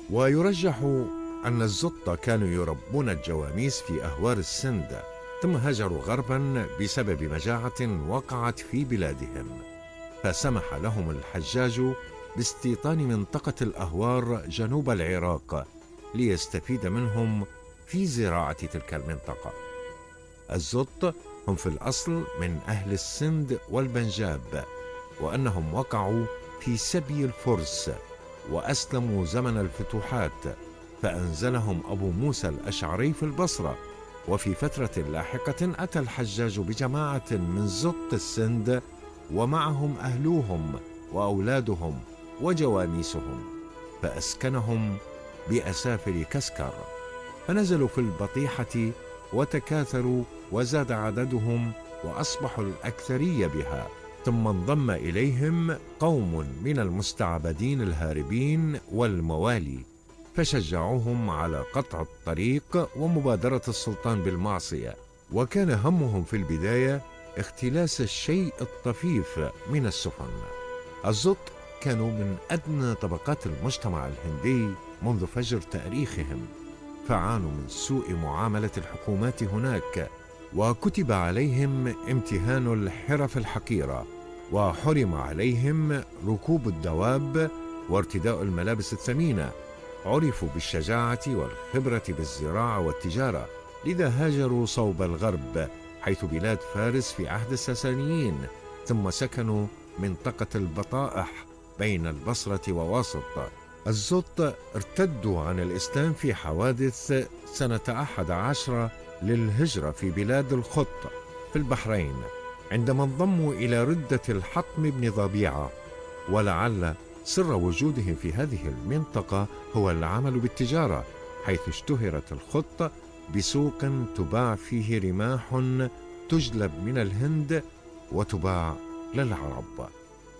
ويرجح أن الزط كانوا يربون الجواميس في أهوار السند، ثم هاجروا غربا بسبب مجاعة وقعت في بلادهم، فسمح لهم الحجاج باستيطان منطقة الأهوار جنوب العراق ليستفيد منهم في زراعة تلك المنطقة. الزط هم في الأصل من أهل السند والبنجاب، وأنهم وقعوا في سبي الفرس وأسلموا زمن الفتوحات، فأنزلهم أبو موسى الأشعري في البصرة. وفي فترة لاحقة أتى الحجاج بجماعة من زط السند ومعهم أهلوهم وأولادهم وجواميسهم، فأسكنهم بأسافل كسكر، فنزلوا في البطيحة وتكاثروا وزاد عددهم وأصبحوا الأكثرية بها. ثم انضم إليهم قوم من المستعبدين الهاربين والموالي، فشجعوهم على قطع الطريق ومبادرة السلطان بالمعصية، وكان همهم في البداية اختلاس الشيء الطفيف من السفن. الزط كانوا من أدنى طبقات المجتمع الهندي منذ فجر تاريخهم، فعانوا من سوء معاملة الحكومات هناك، وكتب عليهم امتهان الحرف الحقيرة، وحرم عليهم ركوب الدواب وارتداء الملابس الثمينة. عرفوا بالشجاعة والخبرة بالزراعة والتجارة، لذا هاجروا صوب الغرب حيث بلاد فارس في عهد الساسانيين، ثم سكنوا منطقة البطائح بين البصرة وواسط. الزط ارتدوا عن الإسلام في حوادث سنة 11 للهجرة في بلاد الخط في البحرين، عندما انضموا إلى ردة الحطم بن ضبيعة. ولعل سر وجودهم في هذه المنطقة هو العمل بالتجارة، حيث اشتهرت الخط بسوق تباع فيه رماح تجلب من الهند وتباع للعرب.